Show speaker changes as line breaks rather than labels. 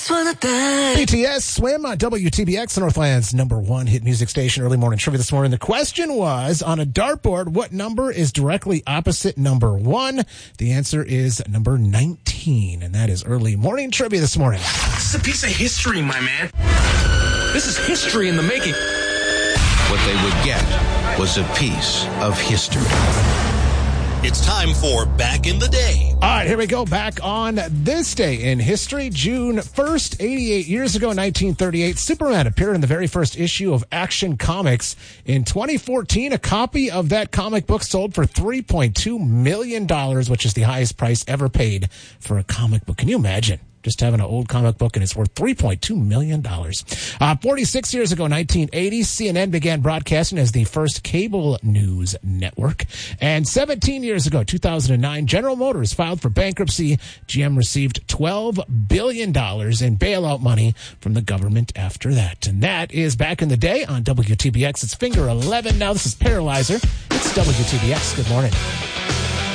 BTS Swim on WTBX, Northland's #1 hit music station. Early morning trivia this morning. The question was, on a dartboard, what number is directly opposite number 1? The answer is number 19, and that is early morning trivia this morning.
This is a piece of history, my man. This is history in the making.
What they would get was a piece of history.
It's time for Back in the Day.
All right, here we go. Back on this day in history, June 1st, 88 years ago, 1938, Superman appeared in the very first issue of Action Comics. In 2014, a copy of that comic book sold for $3.2 million, which is the highest price ever paid for a comic book. Can you imagine? Just having an old comic book, and it's worth $3.2 million. 46 years ago, 1980, CNN began broadcasting as the first cable news network. And 17 years ago, 2009, General Motors filed for bankruptcy. GM received $12 billion in bailout money from the government after that. And that is Back in the Day on WTBX. It's Finger 11 now. This is Paralyzer. It's WTBX. Good morning.